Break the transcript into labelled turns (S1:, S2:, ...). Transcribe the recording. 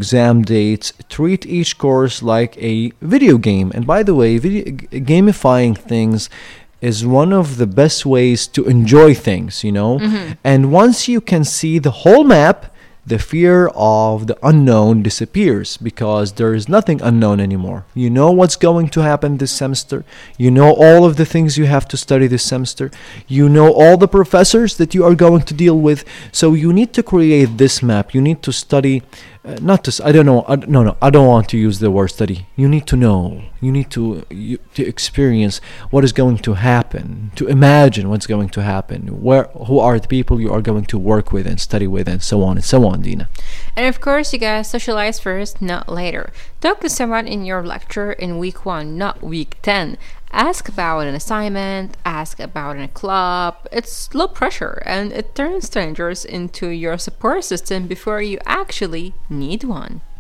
S1: exam dates. Treat each course like a video game. And by the way, gamifying things is one of the best ways to enjoy things, And once you can see the whole map, the fear of the unknown disappears because there is nothing unknown anymore. You know what's going to happen this semester. You know all of the things you have to study this semester. You know all the professors that you are going to deal with. So you need to create this map. You need to study, I don't want to use the word study. You need to know. You need to experience what is going to happen, to imagine what's going to happen, who are the people you are going to work with and study with, and so on and so on, Dina.
S2: And of course, you guys socialize first, not later. Talk to someone in your lecture in week 1, not week 10. Ask about an assignment, ask about a club. It's low pressure, and it turns strangers into your support system before you actually need one.